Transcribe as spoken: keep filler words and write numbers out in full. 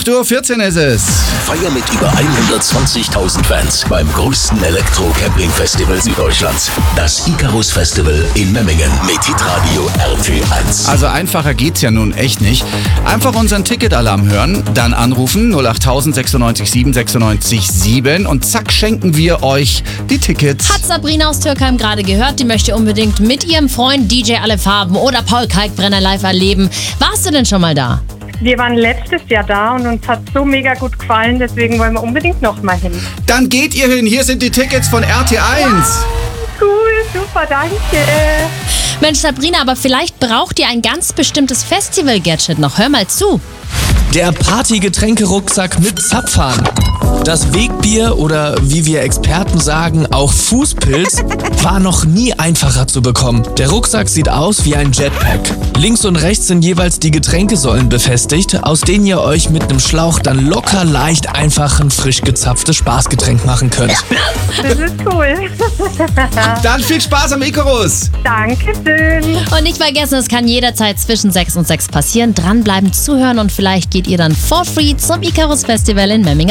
acht Uhr vierzehn ist es. Feier mit über hundertzwanzigtausend Fans beim größten Elektro-Camping-Festival Süddeutschlands. Das Icarus Festival in Memmingen mit Hitradio R T eins. Also einfacher geht's ja nun echt nicht. Einfach unseren Ticketalarm hören, dann anrufen null acht tausend sechsundneunzig sieben sechsundneunzig sieben und zack schenken wir euch die Tickets. Hat Sabrina aus Türkheim gerade gehört, die möchte unbedingt mit ihrem Freund D J Alle Farben oder Paul Kalkbrenner live erleben. Warst du denn schon mal da? Wir waren letztes Jahr da und uns hat so mega gut gefallen, deswegen wollen wir unbedingt nochmal hin. Dann geht ihr hin, hier sind die Tickets von R T eins. Cool, super, danke. Mensch Sabrina, aber vielleicht braucht ihr ein ganz bestimmtes Festival-Gadget noch. Hör mal zu. Der Party-Getränke-Rucksack mit Zapfhahn. Das Wegbier oder wie wir Experten sagen, auch Fußpilz, war noch nie einfacher zu bekommen. Der Rucksack sieht aus wie ein Jetpack. Links und rechts sind jeweils die Getränkesäulen befestigt, aus denen ihr euch mit einem Schlauch dann locker leicht einfach ein frisch gezapftes Spaßgetränk machen könnt. Das ist cool. Dann viel Spaß am Icarus. Dankeschön. Und nicht vergessen, es kann jederzeit zwischen sechs und sechs passieren. Dranbleiben, zuhören und vielleicht geht ihr dann for free zum Icarus Festival in Memmingen.